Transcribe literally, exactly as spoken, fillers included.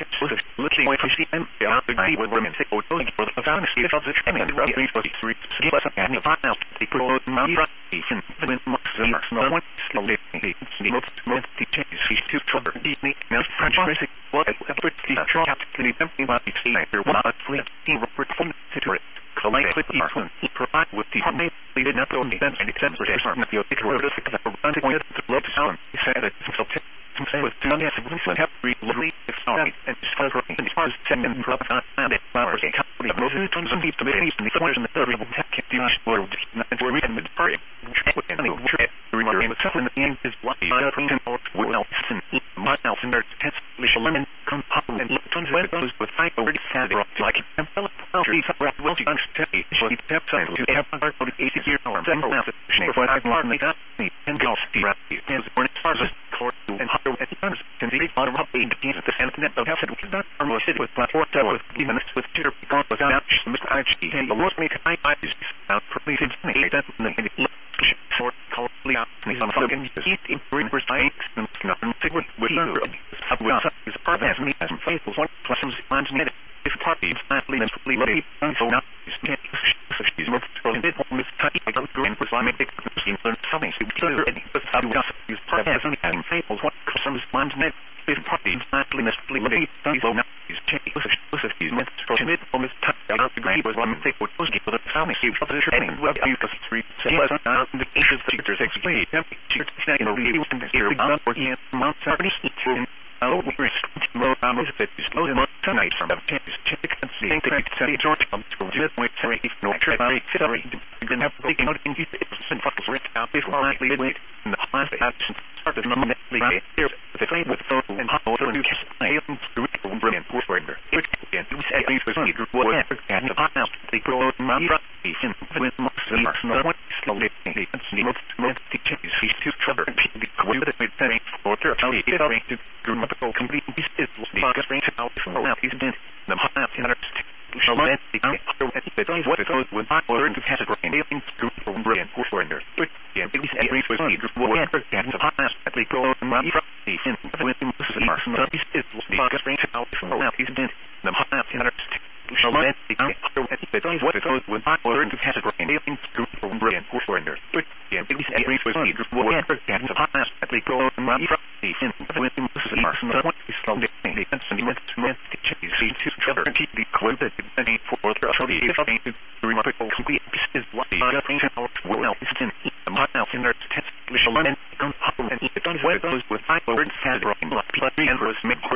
looking away from the M. The guy would remain sick or going for the found state of the training and right for the three skills and the final the pro migration when most of us no one slowly the most most the changes is to trouble the now French basic what effort the short the empty about the state one of the team report from the collect with the person he provide with the name they did not go in defense and defense for the the other the point to love sound he said it so say with two hundred and have literally sorry and discovering the first second drop and it flowers a company of most tons of people in the corners in the third of the tech do not world and we're in the party with any remember in the second the end is what I don't know what else and my else and there's tensely lemon compound and tons of those with five already had like and fell trees around well you understand so you have time to have about eighty years or several hours for I've learned that me and go see right as when it starts court and at times can be on a being the the internet of health and not almost with platform with even with Twitter because without Mister I G and the worst me can I is out completed that short callly out me some fucking eat in green for science and nothing with with is a part of me as faithful one plus some net if party is not leaving completely so now is can't she's more from it home is tight I don't green for Islamic in something to clear any but how do you part of some having faithful what some net if party is not leaving completely so now is changing is meant from it home is tight I don't agree with one thing what was given the family she for the training well because three say out the issues teachers explain teachers saying in a review in the area about working at Mount Saturday Oh, we're slow down with it. Slow down tonight from the campus. Check and see. Think that it's George comes to just wait. Sorry, if no trade, sorry. You can have to take out in it's in fucks right now. Before I leave wait in the last action started nominally here. The flame with phone and hot water and you can I am through brilliant forwarder. It can do things with you. Whatever can the pot out. They grow my in with most of us. No one slowly and see most most teachers. He's too clever. The quality of it for thirty is to grammatical complete is the focus range out from out is in the half in other so let the that what it was with I learned to category and alien group from brilliant foreigner but yeah it is every with me group whatever can the past that they go and run from the in with the is the focus range out from out is in the half in other so let the that what it was with I learned to category and alien group from brilliant foreigner but yeah it is every with me group whatever can the past that they go and run from the in with the what is slowly and with with the cheese to cover the quoted any for the actually if I to remarkable complete is what the thing out well is in the mile in their test and it done with those with I learned category and plus and was make